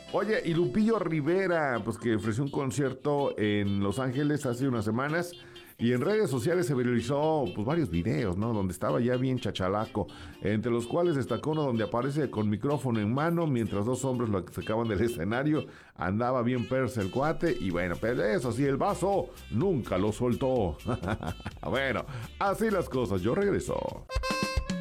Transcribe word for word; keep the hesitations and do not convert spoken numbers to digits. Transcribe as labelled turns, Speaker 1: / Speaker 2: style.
Speaker 1: Oye, y Lupillo Rivera, pues que ofreció un concierto en Los Ángeles hace unas semanas y en redes sociales se viralizó pues varios videos, ¿no? Donde estaba ya bien chachalaco, entre los cuales destacó uno donde aparece con micrófono en mano mientras dos hombres lo sacaban del escenario. Andaba bien persa el cuate y bueno, pero eso sí, el vaso nunca lo soltó. Bueno, así las cosas, yo regreso.